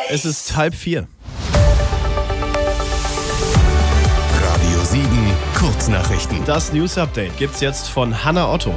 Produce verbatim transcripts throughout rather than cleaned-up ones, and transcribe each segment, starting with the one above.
Es ist halb vier. Radio Siegen, Kurznachrichten. Das News-Update gibt's jetzt von Hanna Otto.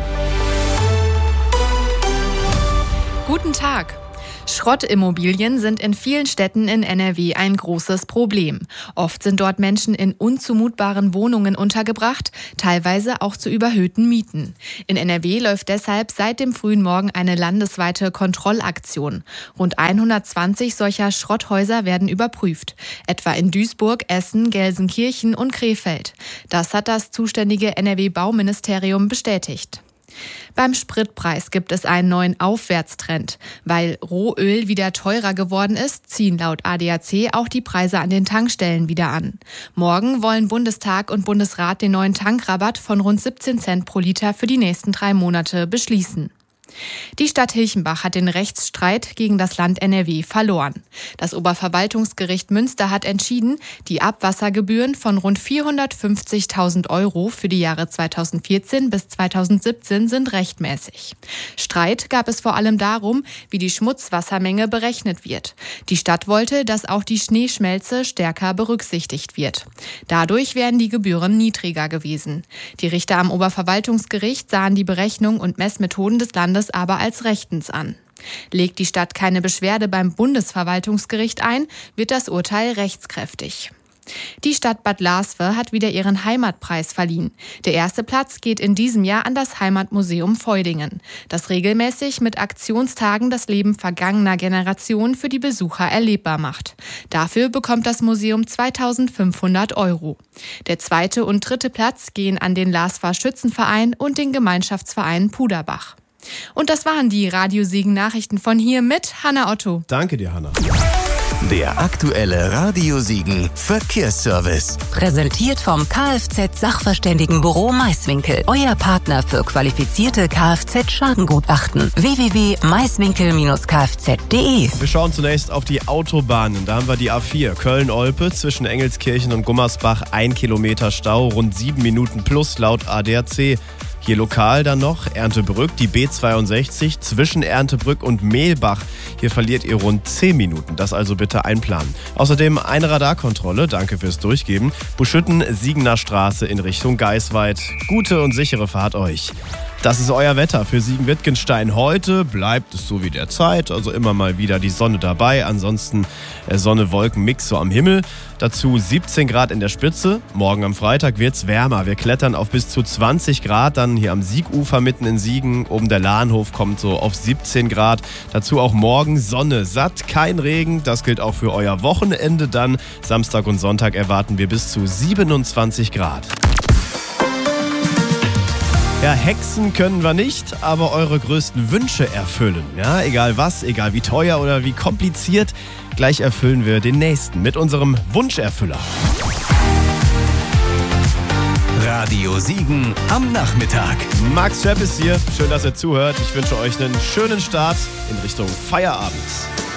Guten Tag. Schrottimmobilien sind in vielen Städten in N R W ein großes Problem. Oft sind dort Menschen in unzumutbaren Wohnungen untergebracht, teilweise auch zu überhöhten Mieten. In N R W läuft deshalb seit dem frühen Morgen eine landesweite Kontrollaktion. Rund hundertzwanzig solcher Schrotthäuser werden überprüft, etwa in Duisburg, Essen, Gelsenkirchen und Krefeld. Das hat das zuständige N R W-Bauministerium bestätigt. Beim Spritpreis gibt es einen neuen Aufwärtstrend. Weil Rohöl wieder teurer geworden ist, ziehen laut A D A C auch die Preise an den Tankstellen wieder an. Morgen wollen Bundestag und Bundesrat den neuen Tankrabatt von rund siebzehn Cent pro Liter für die nächsten drei Monate beschließen. Die Stadt Hilchenbach hat den Rechtsstreit gegen das Land N R W verloren. Das Oberverwaltungsgericht Münster hat entschieden, die Abwassergebühren von rund vierhundertfünfzigtausend Euro für die Jahre zweitausendvierzehn bis zweitausendsiebzehn sind rechtmäßig. Streit gab es vor allem darum, wie die Schmutzwassermenge berechnet wird. Die Stadt wollte, dass auch die Schneeschmelze stärker berücksichtigt wird. Dadurch wären die Gebühren niedriger gewesen. Die Richter am Oberverwaltungsgericht sahen die Berechnung und Messmethoden des Landes aber als rechtens an. Legt die Stadt keine Beschwerde beim Bundesverwaltungsgericht ein, wird das Urteil rechtskräftig. Die Stadt Bad Larsve hat wieder ihren Heimatpreis verliehen. Der erste Platz geht in diesem Jahr an das Heimatmuseum Feudingen, das regelmäßig mit Aktionstagen das Leben vergangener Generationen für die Besucher erlebbar macht. Dafür bekommt das Museum zweitausendfünfhundert Euro. Der zweite und dritte Platz gehen an den Larsver Schützenverein und den Gemeinschaftsverein Puderbach. Und das waren die Radio Siegen Nachrichten von hier mit Hanna Otto. Danke dir, Hanna. Der aktuelle Radio Siegen Verkehrsservice. Präsentiert vom Kfz-Sachverständigenbüro Maiswinkel. Euer Partner für qualifizierte Kfz-Schadengutachten. w w w punkt maiswinkel Bindestrich kfz punkt de. Wir schauen zunächst auf die Autobahnen. Da haben wir die A vier Köln-Olpe zwischen Engelskirchen und Gummersbach. Ein Kilometer Stau, rund sieben Minuten plus laut A D A C. Hier lokal dann noch Erntebrück, die B zweiundsechzig zwischen Erntebrück und Mehlbach. Hier verliert ihr rund zehn Minuten, das also bitte einplanen. Außerdem eine Radarkontrolle, danke fürs Durchgeben. Buschütten, Siegener Straße in Richtung Geisweit. Gute und sichere Fahrt euch. Das ist euer Wetter für Siegen-Wittgenstein. Heute bleibt es so wie der Zeit, also immer mal wieder die Sonne dabei. Ansonsten Sonne-Wolken-Mix so am Himmel. Dazu siebzehn Grad in der Spitze. Morgen am Freitag wird's wärmer. Wir klettern auf bis zu zwanzig Grad. Dann hier am Siegufer mitten in Siegen. Oben der Lahnhof kommt so auf siebzehn Grad. Dazu auch morgen Sonne. Satt, kein Regen. Das gilt auch für euer Wochenende dann. Samstag und Sonntag erwarten wir bis zu siebenundzwanzig Grad. Ja, hexen können wir nicht, aber eure größten Wünsche erfüllen. Ja, egal was, egal wie teuer oder wie kompliziert, gleich erfüllen wir den nächsten mit unserem Wunscherfüller. Radio Siegen am Nachmittag. Max Schepp ist hier. Schön, dass ihr zuhört. Ich wünsche euch einen schönen Start in Richtung Feierabend.